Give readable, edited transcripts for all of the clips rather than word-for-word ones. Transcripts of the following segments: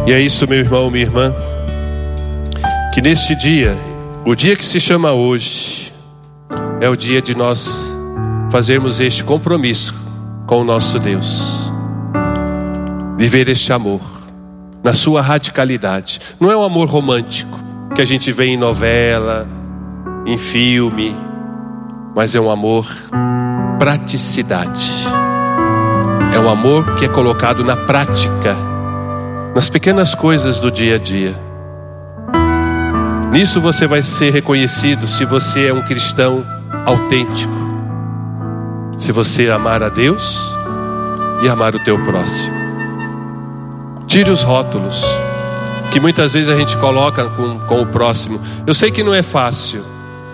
E é isso, meu irmão, minha irmã, que neste dia, o dia que se chama hoje, é o dia de nós fazermos este compromisso com o nosso Deus. Viver este amor na sua radicalidade. Não é um amor romântico que a gente vê em novela, em filme, mas é um amor praticidade. É um amor que é colocado na prática, nas pequenas coisas do dia a dia. Nisso você vai ser reconhecido se você é um cristão autêntico, se você amar a Deus e amar o teu próximo. Tire os rótulos que muitas vezes a gente coloca com o próximo. Eu sei que não é fácil.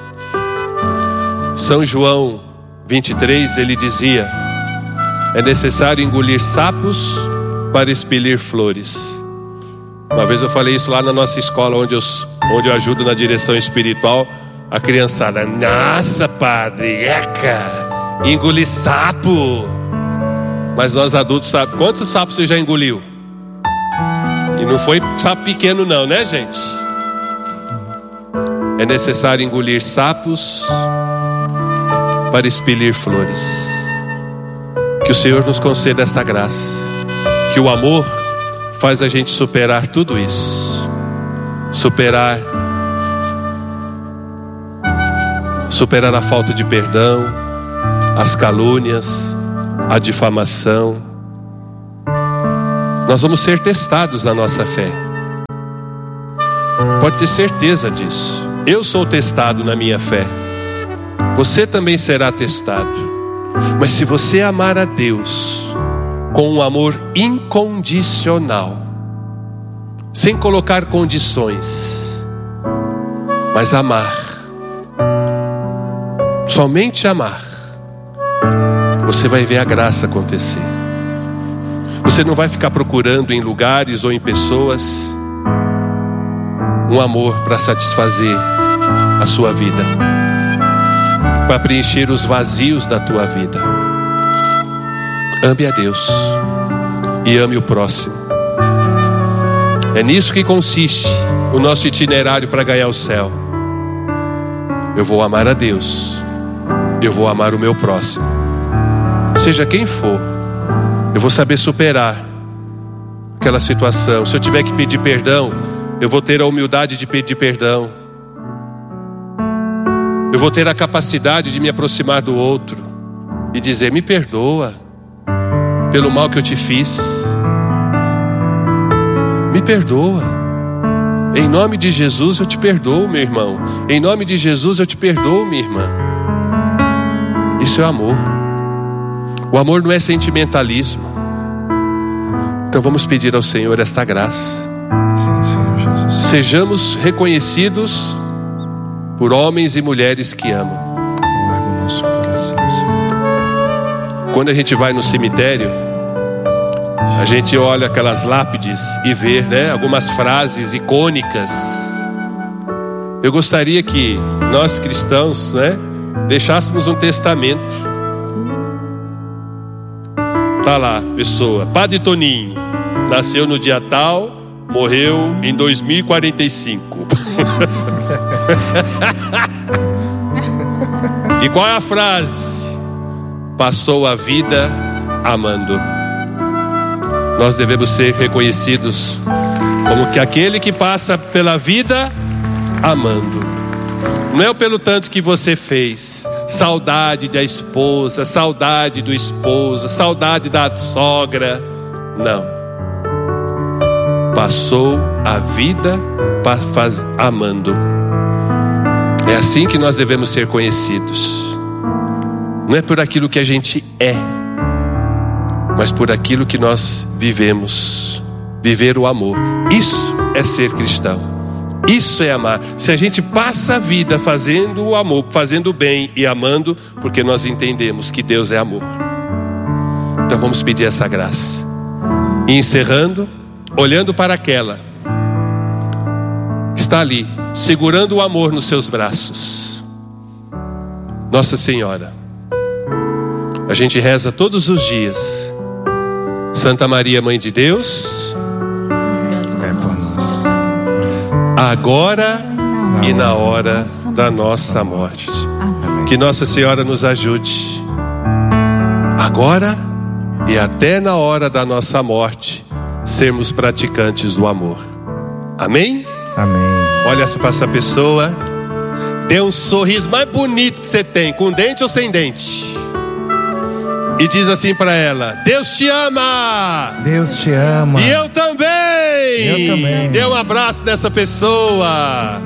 São João 23, ele dizia: é necessário engolir sapos para expelir flores. Uma vez eu falei isso lá na nossa escola, onde eu ajudo na direção espiritual. A criançada: nossa, padre, engolir sapo. Mas nós adultos sabemos. Quantos sapos você já engoliu? E não foi sapo pequeno não, né, gente? É necessário engolir sapos para expelir flores. Que o Senhor nos conceda esta graça. Que o amor faz a gente superar tudo isso. Superar a falta de perdão, as calúnias, a difamação. Nós vamos ser testados na nossa fé. Pode ter certeza disso. Eu sou testado na minha fé. Você também será testado. Mas se você amar a Deus com um amor incondicional, sem colocar condições, mas amar, somente amar, você vai ver a graça acontecer. Você não vai ficar procurando em lugares ou em pessoas um amor para satisfazer a sua vida, para preencher os vazios da tua vida. Ame a Deus e ame o próximo. É nisso que consiste o nosso itinerário para ganhar o céu. Eu vou amar a Deus, eu vou amar o meu próximo, seja quem for. Eu vou saber superar aquela situação. Se eu tiver que pedir perdão, eu vou ter a humildade de pedir perdão. Eu vou ter a capacidade de me aproximar do outro e dizer: me perdoa pelo mal que eu te fiz. Me perdoa. Em nome de Jesus eu te perdoo, meu irmão. Em nome de Jesus eu te perdoo, minha irmã. Isso é amor. O amor não é sentimentalismo. Então vamos pedir ao Senhor esta graça. Sim, Senhor Jesus. Sejamos reconhecidos por homens e mulheres que amam. Larga o nosso coração, Senhor. Quando a gente vai no cemitério, a gente olha aquelas lápides e vê, né, algumas frases icônicas. Eu gostaria que nós cristãos, né, deixássemos um testamento. Tá lá, pessoa: Padre Toninho, nasceu no dia tal, morreu em 2045. E qual é a frase? Passou a vida amando. Nós devemos ser reconhecidos como que aquele que passa pela vida amando. Não é pelo tanto que você fez. Saudade da esposa, saudade do esposo, saudade da sogra. Não. Passou a vida amando. É assim que nós devemos ser conhecidos. Não é por aquilo que a gente é, mas por aquilo que nós vivemos. Viver o amor. Isso é ser cristão. Isso é amar. Se a gente passa a vida fazendo o amor, fazendo o bem e amando, porque nós entendemos que Deus é amor. Então vamos pedir essa graça. E encerrando, olhando para aquela que está ali, segurando o amor nos seus braços. Nossa Senhora. A gente reza todos os dias: Santa Maria, Mãe de Deus, agora e na hora da nossa morte. Que Nossa Senhora nos ajude, agora e até na hora da nossa morte, sermos praticantes do amor. Amém? Amém. Olha para essa pessoa, dê um sorriso mais bonito que você tem, com dente ou sem dente, e diz assim para ela: Deus te ama. Deus te ama. E eu também. Eu também. Dê um abraço nessa pessoa.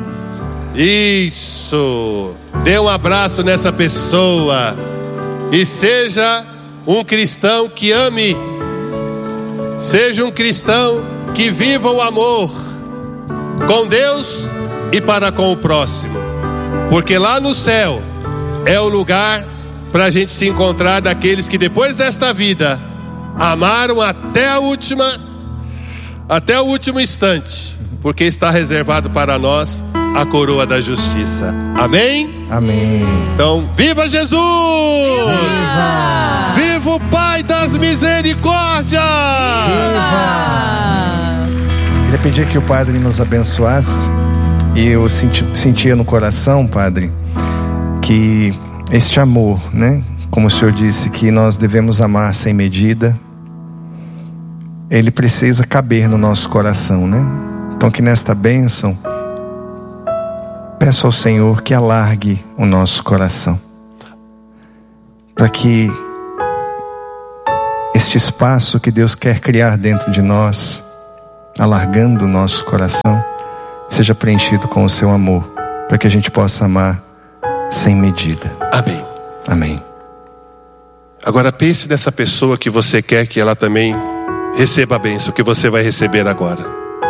Isso. Dê um abraço nessa pessoa. E seja um cristão que ame. Seja um cristão que viva o amor com Deus e para com o próximo. Porque lá no céu é o lugar para a gente se encontrar daqueles que depois desta vida amaram até o último instante, porque está reservado para nós a coroa da justiça. Amém? Amém. Então, viva Jesus! Viva! Viva o Pai das misericórdias! Viva! Queria pedir que o Padre nos abençoasse. E eu sentia no coração, Padre, que este amor, né? Como o Senhor disse que nós devemos amar sem medida, ele precisa caber no nosso coração, né? Então que nesta bênção, peço ao Senhor que alargue o nosso coração, para que este espaço que Deus quer criar dentro de nós, alargando o nosso coração, seja preenchido com o seu amor, para que a gente possa amar sem medida. Amém. Amém. Agora pense nessa pessoa que você quer que ela também receba a bênção que você vai receber agora.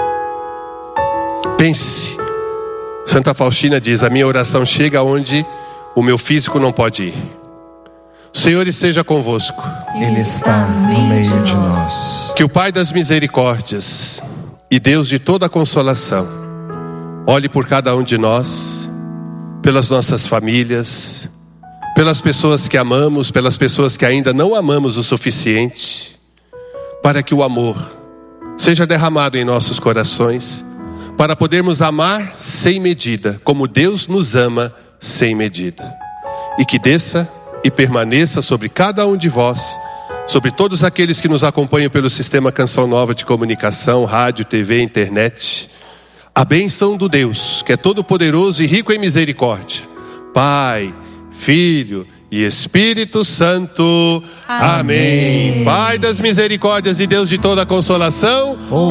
Pense. Santa Faustina diz: a minha oração chega onde o meu físico não pode ir. O Senhor esteja convosco. Ele está no meio de nós. Que o Pai das misericórdias e Deus de toda a consolação olhe por cada um de nós, pelas nossas famílias, pelas pessoas que amamos, pelas pessoas que ainda não amamos o suficiente, para que o amor seja derramado em nossos corações, para podermos amar sem medida, como Deus nos ama sem medida. E que desça e permaneça sobre cada um de vós, sobre todos aqueles que nos acompanham pelo sistema Canção Nova de comunicação, rádio, TV, internet, a bênção do Deus, que é todo poderoso e rico em misericórdia, Pai, Filho e Espírito Santo. Amém. Pai das misericórdias e Deus de toda a consolação,